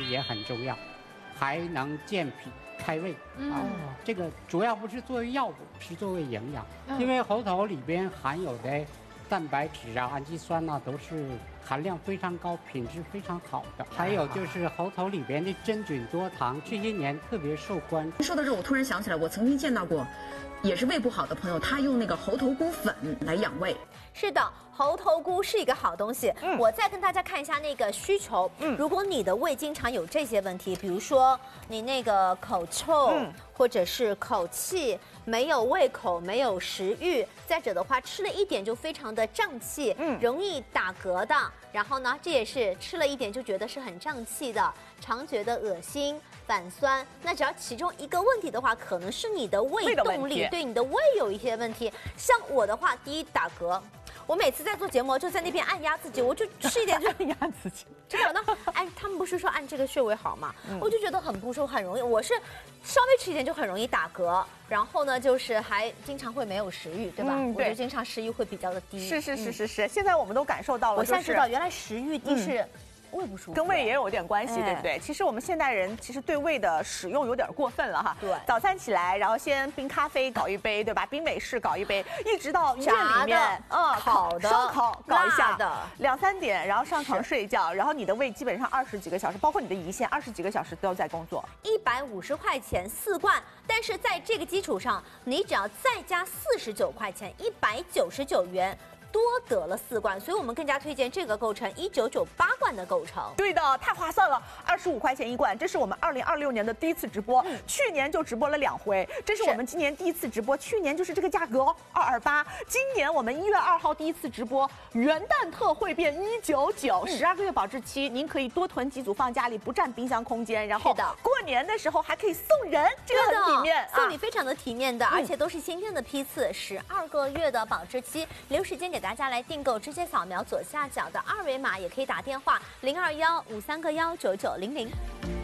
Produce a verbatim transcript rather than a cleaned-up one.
也很重要，还能健脾开胃啊。这个主要不是作为药物，是作为营养，因为猴头里边含有的蛋白质啊、氨基酸呐、都是含量非常高、品质非常好的。还有就是猴头里边的真菌多糖，这些年特别受关注。 说到这，我突然想起来，我曾经见到过，也是胃不好的朋友，他用那个猴头菇粉来养胃。 是的，猴头菇是一个好东西。嗯，我再跟大家看一下那个需求。嗯，如果你的胃经常有这些问题，比如说你那个口臭，嗯、或者是口气，没有胃口，没有食欲，再者的话吃了一点就非常的胀气，嗯，容易打嗝的。然后呢，这也是吃了一点就觉得是很胀气的，常觉得恶心、反酸。那只要其中一个问题的话，可能是你的胃动力，对你的胃有一些问题。像我的话，第一打嗝。我每次在做节目，就在那边按压自己，我就吃一点就按压自己。 真的，那按他们不是说按这个穴位好吗？嗯、我就觉得很不舒服，很容易。我是稍微吃一点就很容易打嗝，然后呢，就是还经常会没有食欲，对吧？嗯、我就经常食欲会比较的低。 是是是是是，嗯、现在我们都感受到了、就是， 我现在知道原来食欲低是。嗯胃不舒服， 跟胃也有点关系，对不对？其实我们现代人其实对胃的使用有点过分了哈。 对， 早餐起来，然后先冰咖啡搞一杯，对吧？冰美式搞一杯，一直到医院里面， 嗯，烤的、 烧烤搞一下的， 两三点，然后上床睡觉，然后你的胃基本上二十几个小时，包括你的胰腺二十几个小时都在工作。 一百五十块钱四罐，但是在这个基础上，你只要再加四十九块钱，一百九十九元。多得了四罐，所以我们更加推荐这个构成一九九八罐的构成。 对的，太划算了，二十五块钱一罐。这是我们二零二六年的第一次直播，嗯、去年就直播了两回，这是我们今年第一次直播。去年就是这个价格二二八，今年我们一月二号第一次直播，元旦特惠变一九九，十二个月保质期，您可以多囤几组放家里，不占冰箱空间。然后过年的时候还可以送人，这个很体面， 送礼非常的体面的，而且都是新鲜的批次，十二个月的保质期，留时间给。大家来订购，直接扫描左下角的二维码，也可以打电话零二幺五三个幺九九零零。